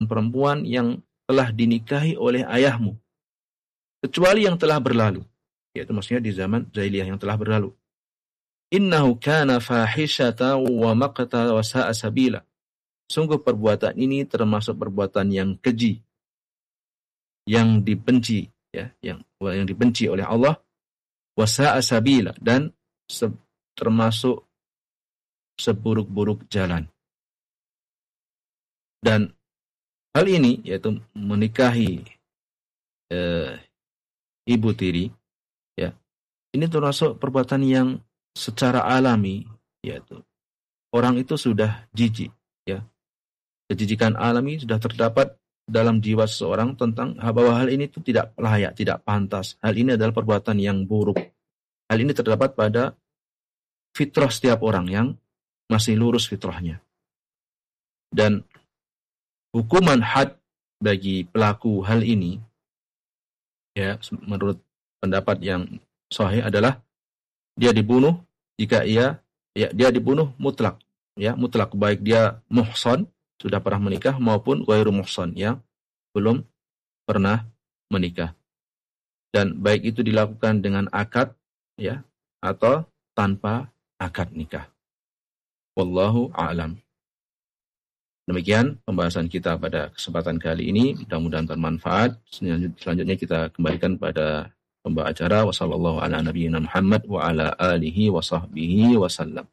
perempuan yang telah dinikahi oleh ayahmu, kecuali yang telah berlalu, yaitu maksudnya di zaman jahiliyah yang telah berlalu. Innahu kana fahishata wa maqta wa sa'a sabila. Sungguh perbuatan ini termasuk perbuatan yang keji, yang dibenci, ya, yang dibenci oleh Allah, wa sa'a sabila, dan termasuk seburuk-buruk jalan. Dan hal ini, yaitu menikahi ibu tiri, ya, ini termasuk perbuatan yang secara alami, yaitu orang itu sudah jijik, ya. Kejijikan alami sudah terdapat dalam jiwa seseorang tentang bahwa hal ini itu tidak layak, tidak pantas. Hal ini adalah perbuatan yang buruk. Hal ini terdapat pada fitrah setiap orang yang masih lurus fitrahnya. Dan hukuman had bagi pelaku hal ini, ya, menurut pendapat yang sahih adalah dia dibunuh jika dia dibunuh mutlak, ya, mutlak, baik dia muhsan, sudah pernah menikah, maupun ghairu muhsan, yang belum pernah menikah. Dan baik itu dilakukan dengan akad, ya, atau tanpa akad nikah. Wallahu a'lam. Demikian pembahasan kita pada kesempatan kali ini, mudah-mudahan bermanfaat. Selanjutnya kita kembalikan pada pembawa acara. Wassallallahu ala nabiyyina Muhammad wa ala alihi wa sahbihi wasallam.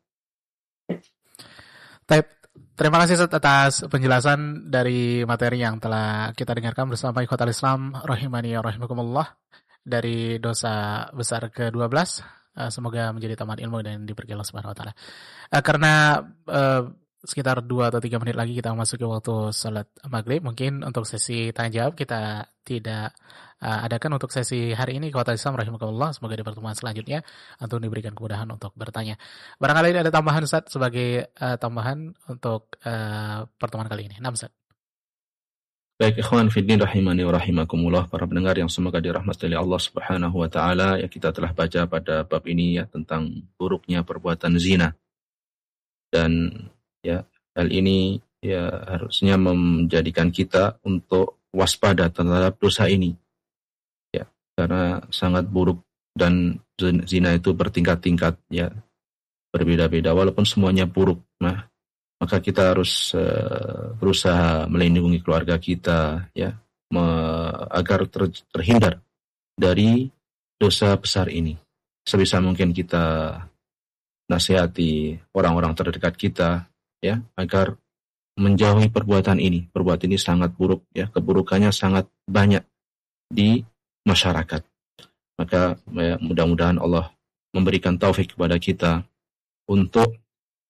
Terima kasih atas penjelasan dari materi yang telah kita dengarkan bersama Ikhwatal Islam rahimani wa rahimakumullah dari dosa besar ke-12. Semoga menjadi tamat ilmu dan diberkahi Allah Subhanahu wa taala. Karena sekitar 2 atau 3 menit lagi kita memasuki waktu salat maghrib. Mungkin untuk sesi tanya jawab kita tidak adakan untuk sesi hari ini. Ikhwatal Islam rahimakumullah, semoga di pertemuan selanjutnya untuk diberikan kemudahan untuk bertanya. Barangkali ada tambahan Ustaz sebagai tambahan untuk pertemuan kali ini. Nah, Ustaz. Baik, ikhwan fiddin rahimani wa rahimakumullah, para pendengar yang semoga dirahmati oleh Allah Subhanahu wa taala, ya, kita telah baca pada bab ini, ya, tentang buruknya perbuatan zina. Dan, ya, hal ini, ya, harusnya menjadikan kita untuk waspada terhadap dosa ini, ya, karena sangat buruk, dan zina itu bertingkat-tingkat, ya, berbeda-beda, walaupun semuanya buruk. Nah, maka kita harus berusaha melindungi keluarga kita, ya, agar terhindar dari dosa besar ini. Sebisa mungkin kita nasihati orang-orang terdekat kita, ya, agar menjauhi perbuatan ini. Perbuatan ini sangat buruk, ya, keburukannya sangat banyak di masyarakat. Maka, ya, mudah-mudahan Allah memberikan taufik kepada kita untuk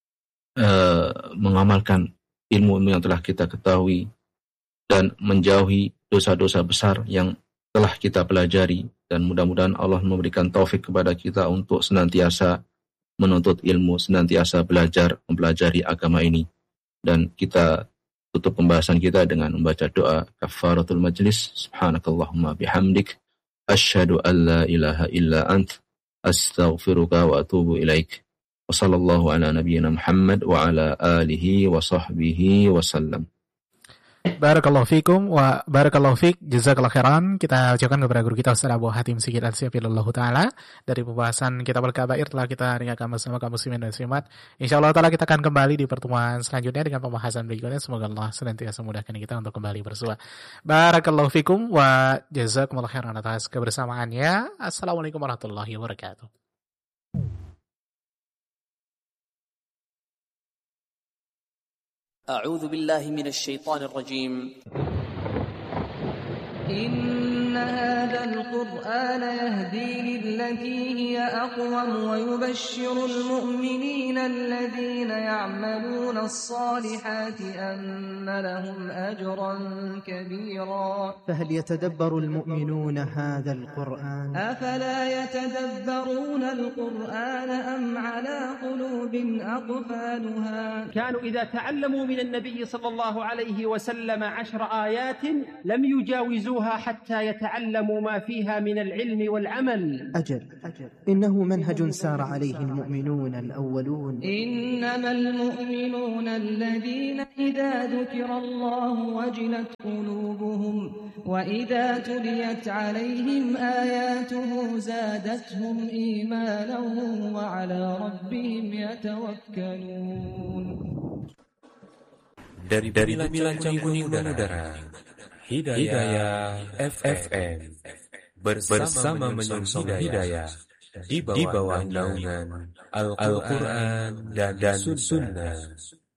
mengamalkan ilmu yang telah kita ketahui dan menjauhi dosa-dosa besar yang telah kita pelajari, dan mudah-mudahan Allah memberikan taufik kepada kita untuk senantiasa menuntut ilmu, senantiasa belajar, mempelajari agama ini. Dan kita tutup pembahasan kita dengan membaca doa kafaratul majlis. Subhanakallahumma bihamdik, asyhadu an la ilaha illa ant, astaghfiruka wa atubu ilaik. Wassallallahu ala nabiyyina Muhammad wa ala alihi wa sahbihi wasallam. Barakallahu fikum wa barakallahu fik, jazakallahu khairan. Kita ucapkan kepada guru kita Ustaz Abu Hatim Sigit Al-Syafiullah taala dari pembahasan Kitab Al-Kabair telah kita dengarkan bersama kaum muslimin dan muslimat. Insyaallah taala kita akan kembali di pertemuan selanjutnya dengan pembahasan berikutnya. Semoga Allah senantiasa memudahkan kita untuk kembali bersua. Barakallahu fikum wa jazakumullahu khairan atas kebersamaannya. Assalamualaikum warahmatullahi wabarakatuh. أعوذ بالله من الشيطان الرجيم. إن هذا القرآن يهدي للتي هي أقوم ويبشر المؤمنين الذين يعملون الصالحات أن لهم أجرا كبيرا. فهل يتدبر المؤمنون هذا القرآن؟ أفلا يتدبرون القرآن أم على قلوب أقفالها؟ كانوا إذا تعلموا من النبي صلى الله عليه وسلم 10 آيات لم يجاوزوها حتى يتعلموا وتعلموا ما فيها من العلم والعمل. أجل، إنه منهج سار عليه المؤمنون الأولون. إنما المؤمنون الذين إذا ذكر الله وجلت قلوبهم وإذا تليت عليهم آياته زادتهم إيمانا وعلى ربهم يتوكلون. Dari bincang kuning udara, Hidayah FM bersama menyongsong hidayah di bawah naungan Al-Quran dan Sunnah.